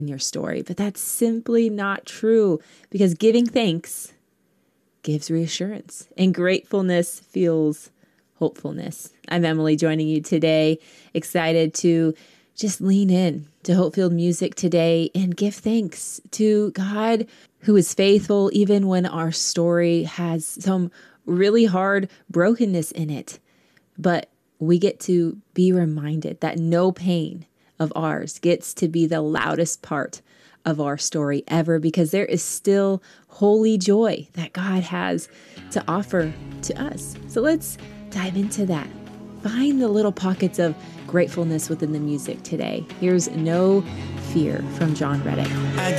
in your story, but that's simply not true, because giving thanks gives reassurance and gratefulness fuels hopefulness. I'm Emily, joining you today, excited to just lean in to Hope-Filled Music today and give thanks to God, who is faithful even when our story has some really hard brokenness in it. But we get to be reminded that no pain of ours gets to be the loudest part of our story ever, because there is still holy joy that God has to offer to us. So let's dive into that. Find the little pockets of gratefulness within the music today. Here's No Fear from John Reddick.